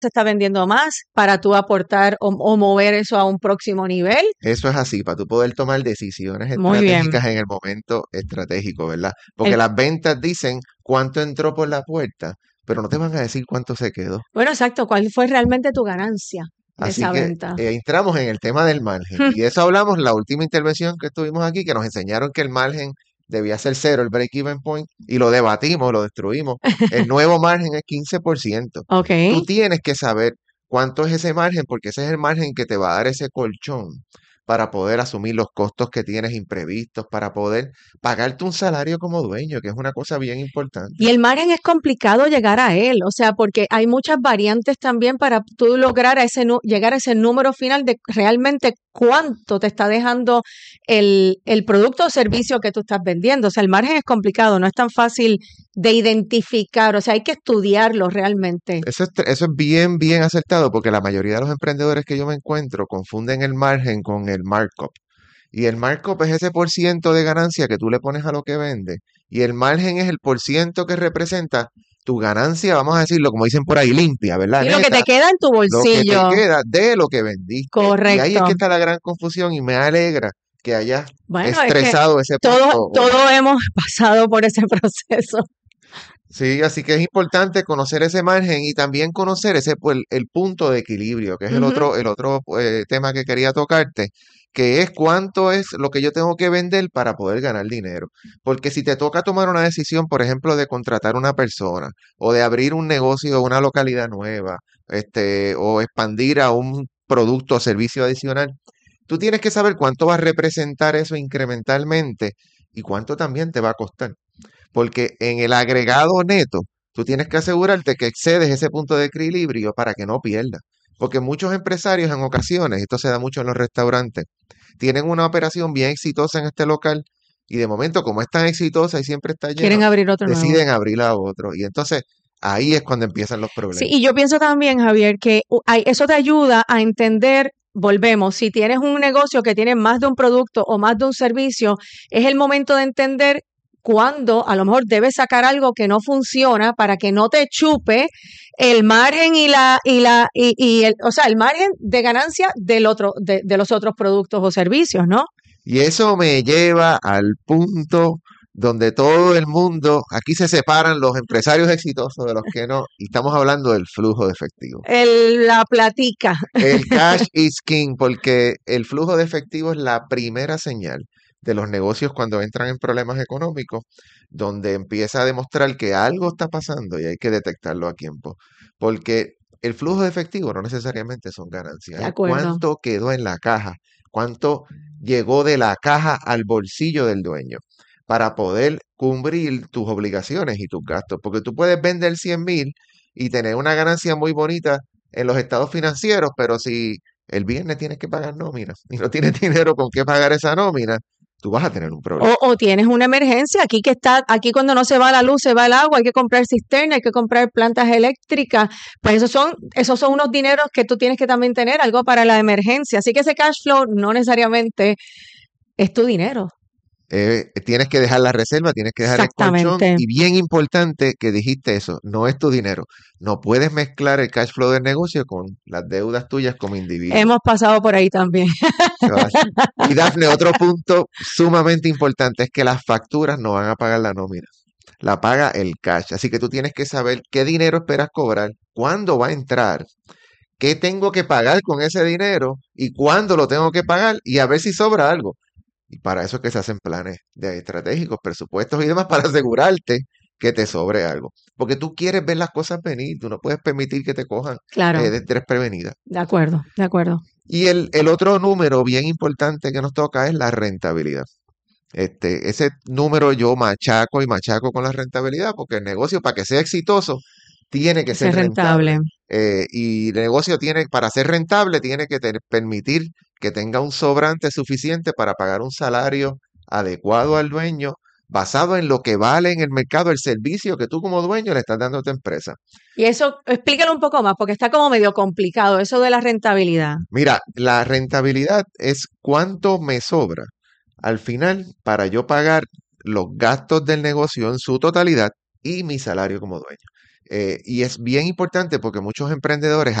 se está vendiendo más para tú aportar o mover eso a un próximo nivel. Eso es así, para tú poder tomar decisiones Muy bien. estratégicas en el momento estratégico, ¿verdad? Porque El- las ventas dicen cuánto entró por la puerta, pero no te van a decir cuánto se quedó. bueno, exacto. ¿Cuál fue realmente tu ganancia de Así esa que venta? entramos en el tema del margen. Y de eso hablamos en la última intervención que estuvimos aquí, que nos enseñaron que el margen debía ser cero, el break-even point, y lo debatimos, lo destruimos. El nuevo margen es 15%. Ok. Tú tienes que saber cuánto es ese margen, porque ese es el margen que te va a dar ese colchón para poder asumir los costos que tienes imprevistos, para poder pagarte un salario como dueño, que es una cosa bien importante. Y el margen es complicado llegar a él, o sea, porque hay muchas variantes también para tú lograr llegar a ese número final de realmente cuánto te está dejando el producto o servicio que tú estás vendiendo. O sea, el margen es complicado, no es tan fácil de identificar, o sea, hay que estudiarlo realmente. Eso es bien, bien acertado porque la mayoría de los emprendedores que yo me encuentro confunden el margen con el markup. Y el markup es ese por ciento de ganancia que tú le pones a lo que vende. Y el margen es el por ciento que representa tu ganancia, vamos a decirlo, como dicen por ahí, limpia, ¿verdad? Y lo que te Neta, queda en tu lo que te bolsillo. queda de lo que vendiste. Y ahí es Correcto. que está la gran confusión y me alegra que hayas Bueno, es que estresado ese punto hoy. todos hemos pasado por ese proceso. Sí, así que es importante conocer ese margen y también conocer ese pues, el punto de equilibrio, que es Ujú. el otro tema que quería tocarte, que es cuánto es lo que yo tengo que vender para poder ganar dinero. Porque si te toca tomar una decisión, por ejemplo, de contratar una persona o de abrir un negocio en una localidad nueva, o expandir a un producto o servicio adicional, tú tienes que saber cuánto va a representar eso incrementalmente y cuánto también te va a costar. Porque en el agregado neto, tú tienes que asegurarte que excedes ese punto de equilibrio para que no pierdas. Porque muchos empresarios en ocasiones, esto se da mucho en los restaurantes, tienen una operación bien exitosa en este local y de momento, como es tan exitosa y siempre está Quieren lleno, abrir otro nuevo. deciden abrir a otro. Y entonces ahí es cuando empiezan los Sí, problemas. y yo pienso también, Javier, que eso te ayuda a entender, volvemos, si tienes un negocio que tiene más de un producto o más de un servicio, es el momento de entender cuándo a lo mejor debes sacar algo que no funciona para que no te chupe el margen o sea, el margen de ganancia de los otros productos o servicios, ¿no? Y eso me lleva al punto donde todo el mundo, aquí se separan los empresarios exitosos de los que no, y estamos hablando del flujo de efectivo. La platica. El cash is king, porque el flujo de efectivo es la primera señal de los negocios cuando entran en problemas económicos, donde empieza a demostrar que algo está pasando y hay que detectarlo a tiempo. Porque el flujo de efectivo no necesariamente son ganancias, De es acuerdo. cuánto quedó en la caja, cuánto llegó de la caja al bolsillo del dueño para poder cubrir tus obligaciones y tus gastos. Porque tú puedes vender 100,000 y tener una ganancia muy bonita en los estados financieros, pero si el viernes tienes que pagar nómina y no tienes dinero con qué pagar esa nómina, tú vas a tener un problema. O tienes una emergencia, aquí cuando no se va la luz, se va el agua, hay que comprar cisterna, hay que comprar plantas eléctricas, pues esos son unos dineros que tú tienes que también tener, algo para la emergencia. Así que ese cash flow no necesariamente es tu dinero. Tienes que dejar la reserva, tienes que dejar el colchón Exactamente. y bien importante que dijiste eso, no es tu dinero. No puedes mezclar el cash flow del negocio con las deudas tuyas como individuo. Hemos pasado por ahí también. Eso es así. Y Dafne, otro punto sumamente importante es que las facturas no van a pagar la nómina, la paga el cash. Así que tú tienes que saber qué dinero esperas cobrar, cuándo va a entrar, qué tengo que pagar con ese dinero y cuándo lo tengo que pagar y a ver si sobra algo. Y para eso es que se hacen planes de estratégicos, presupuestos y demás para asegurarte que te sobre algo. Porque tú quieres ver las cosas venir, tú no puedes permitir que te cojan Claro, desprevenida. de acuerdo, de acuerdo. Y el otro número bien importante que nos toca es la rentabilidad. Ese número yo machaco y machaco con la rentabilidad, porque el negocio para que sea exitoso tiene que ser Ser rentable. rentable. Y el negocio tiene, para ser rentable, tiene que permitir que tenga un sobrante suficiente para pagar un salario adecuado al dueño, basado en lo que vale en el mercado el servicio que tú como dueño le estás dando a tu empresa. Y eso, explícalo un poco más, porque está como medio complicado eso de la rentabilidad. Mira, la rentabilidad es cuánto me sobra al final para yo pagar los gastos del negocio en su totalidad y mi salario como dueño. Y es bien importante porque muchos emprendedores